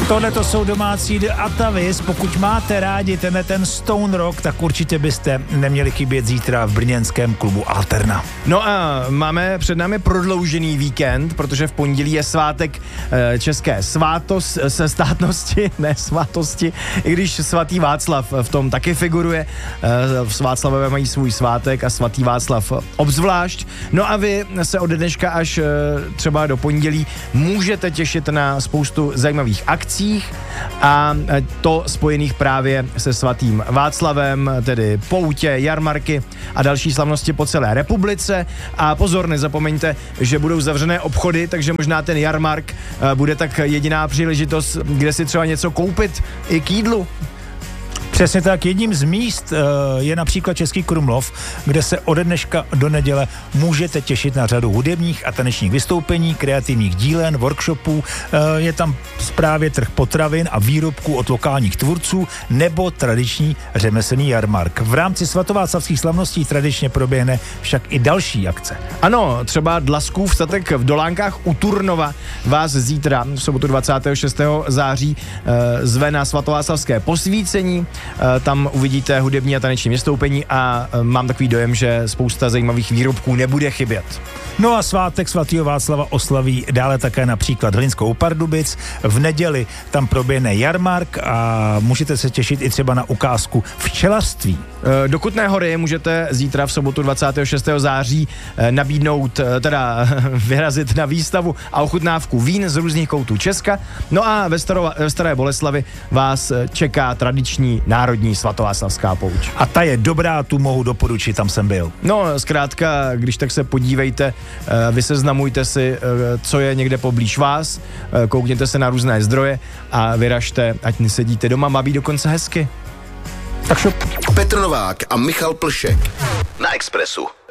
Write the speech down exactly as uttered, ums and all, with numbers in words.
Tohle to jsou domácí atavis. Pokud máte rádi tenhle ten stone rock, tak určitě byste neměli chybět zítra v brněnském klubu Alterna. No a máme před námi prodloužený víkend, protože v pondělí je svátek e, české svátos, se státnosti, ne svátosti, i když svatý Václav v tom taky figuruje. E, v Václavové mají svůj svátek a svatý Václav obzvlášť. No a vy se od dneška až e, třeba do pondělí můžete těšit na spoustu zajímavých akcí a to spojených právě se svatým Václavem, tedy poutě, jarmarky a další slavnosti po celé republice. A pozor, nezapomeňte, že budou zavřené obchody, takže možná ten jarmark bude tak jediná příležitost, kde si třeba něco koupit i k jídlu. Přesně tak, jedním z míst je například Český Krumlov, kde se ode dneška do neděle můžete těšit na řadu hudebních a tanečních vystoupení, kreativních dílen, workshopů, je tam právě trh potravin a výrobků od lokálních tvůrců nebo tradiční řemeslný jarmark. V rámci svatováclavských slavností tradičně proběhne však i další akce. Ano, třeba Dlaskův statek v Dolánkách u Turnova vás zítra v sobotu dvacátého šestého září zve na svatováclavské posvícení. Tam uvidíte hudební a taneční vystoupení a mám takový dojem, že spousta zajímavých výrobků nebude chybět. No a svátek svatého Václava oslaví dále také například Hlinskou u Pardubic. V neděli tam proběhne jarmark a můžete se těšit i třeba na ukázku včelařství. Do Kutné Hory můžete zítra v sobotu dvacátého šestého září nabídnout, teda vyrazit na výstavu a ochutnávku vín z různých koutů Česka. No a ve, Staro, ve Staré Boleslavi vás čeká tradiční národní svatováclavská pouť. A ta je dobrá, tu mohu doporučit, tam jsem byl. No, zkrátka, když tak se podívejte, vyseznamujte si, co je někde poblíž vás, koukněte se na různé zdroje a vyražte, ať nesedíte doma, má být dokonce hezky. Tak šup. Petr Novák a Michal Plšek na Expressu.